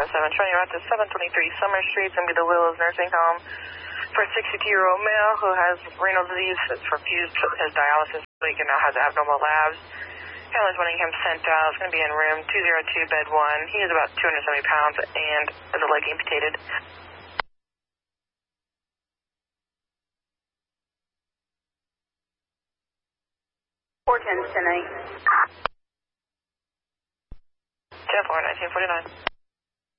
Turning right to 723 Summer Street. It's going to be the Willows Nursing Home for a 62-year-old male who has renal disease. It's refused his dialysis leak and now has abnormal labs. Family's wanting him sent out. It's going to be in room 202, bed 1. He is about 270 pounds and has a leg amputated. 410, 10-8. 10-4, 1949.